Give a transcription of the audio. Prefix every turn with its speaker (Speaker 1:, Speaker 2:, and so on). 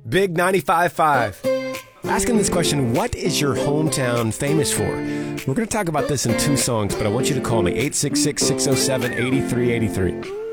Speaker 1: Big 95.5. Asking this question, what is your hometown famous for? We're going to talk about this in two songs, but I want you to call me, 866-607-8383.